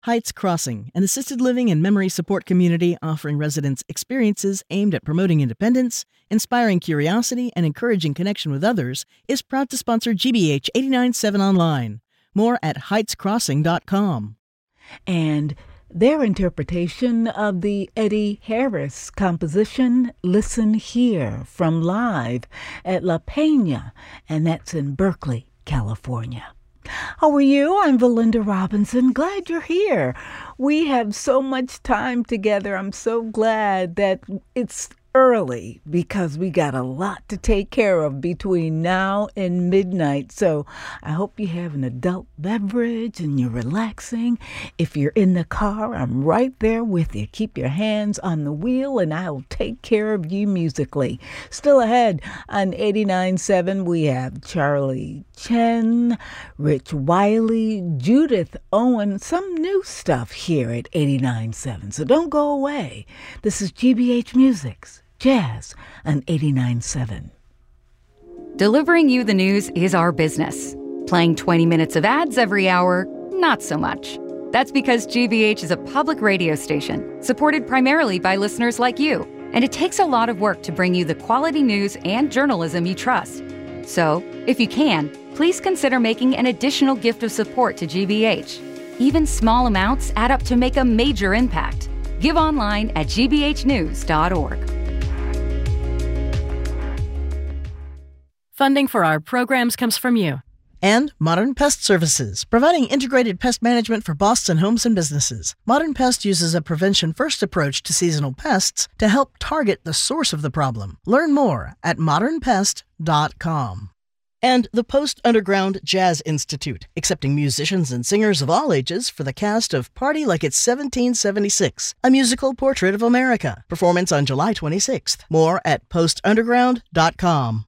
Heights Crossing, an assisted living and memory support community offering residents experiences aimed at promoting independence, inspiring curiosity, and encouraging connection with others, is proud to sponsor GBH 89.7 Online. More at heightscrossing.com. And their interpretation of the Eddie Harris composition, Listen Here, from Live at La Peña, and that's in Berkeley, California. How are you? I'm Valinda Robinson. Glad you're here. We have so much time together. I'm so glad that it's early because we got a lot to take care of between now and midnight. So I hope you have an adult beverage and you're relaxing. If you're in the car, I'm right there with you. Keep your hands on the wheel and I'll take care of you musically. Still ahead on 89.7, we have Charlie Chen, Rich Wiley, Judith Owen, some new stuff here at 89.7. So don't go away. This is GBH Music's Jazz on 89.7. Delivering you the news is our business. Playing 20 minutes of ads every hour, not so much. That's because GBH is a public radio station supported primarily by listeners like you. And it takes a lot of work to bring you the quality news and journalism you trust. So, if you can, please consider making an additional gift of support to GBH. Even small amounts add up to make a major impact. Give online at gbhnews.org. Funding for our programs comes from you. And Modern Pest Services, providing integrated pest management for Boston homes and businesses. Modern Pest uses a prevention-first approach to seasonal pests to help target the source of the problem. Learn more at modernpest.com. And the Post-Underground Jazz Institute, accepting musicians and singers of all ages for the cast of Party Like It's 1776, a musical portrait of America. Performance on July 26th. More at postunderground.com.